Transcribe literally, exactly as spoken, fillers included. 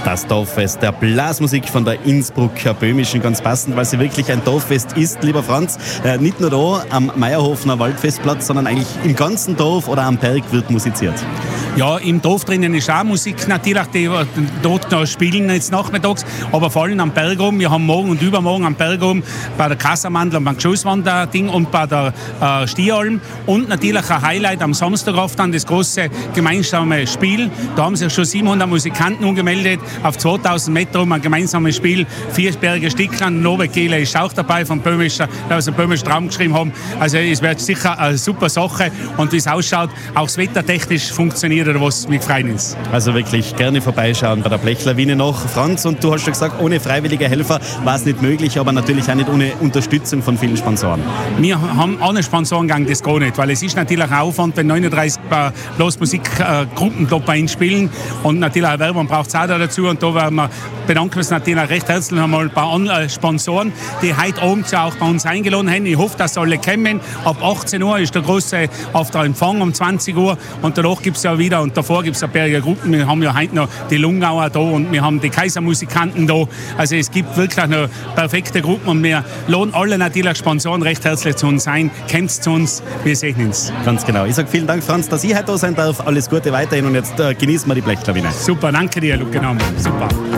Das Dorffest der Blasmusik von der Innsbrucker Böhmischen, ganz passend, weil sie wirklich ein Dorffest ist, lieber Franz. Äh, nicht nur da am Meierhofener Waldfestplatz, sondern eigentlich im ganzen Dorf oder am Berg wird musiziert. Ja, im Dorf drinnen ist auch Musik natürlich, die dort noch spielen jetzt nachmittags, aber vor allem am Berg oben. Wir haben morgen und übermorgen am Berg oben bei der Kassamandel und beim Geschosswander-Ding und bei der äh, Stieralm und natürlich ein Highlight am Samstag auf dann das große gemeinsame Spiel. Da haben sich schon siebenhundert Musikanten angemeldet auf zweitausend Meter um ein gemeinsames Spiel. Viersperrige Stickland, Norbert Kehle ist auch dabei vom Böhmischer, der aus dem Böhmischen Traum geschrieben haben. Also es wird sicher eine super Sache und wie es ausschaut, auch das wettertechnisch funktioniert oder was mit freuen ist. Also wirklich gerne vorbeischauen bei der Blechlawine noch. Franz, und du hast schon gesagt, ohne freiwillige Helfer war es nicht möglich, aber natürlich auch nicht ohne Unterstützung von vielen Sponsoren. Wir haben auch einen Sponsorengang, das gar nicht, weil es ist natürlich ein Aufwand, wenn neununddreißig Blasmusikgruppen äh, dabei spielen und natürlich eine Werbung braucht es auch dazu und da werden wir bedanken wir uns natürlich recht herzlich einmal ein paar andere Sponsoren, die heute Abend auch bei uns eingeladen haben. Ich hoffe, dass alle kommen. Ab achtzehn Uhr ist der große auf der Empfang um zwanzig Uhr und danach gibt es ja wieder und davor gibt es ein paar Gruppen. Wir haben ja heute noch die Lungauer da und wir haben die Kaisermusikanten da. Also es gibt wirklich noch perfekte Gruppen und wir laden alle natürlich Sponsoren recht herzlich zu uns ein. Kommt zu uns, wir sehen uns. Ganz genau. Ich sage vielen Dank, Franz, dass ich heute da sein darf. Alles Gute weiterhin und jetzt äh, genießen wir die Blechlawine. Super, danke dir, Luke. Genau. Super.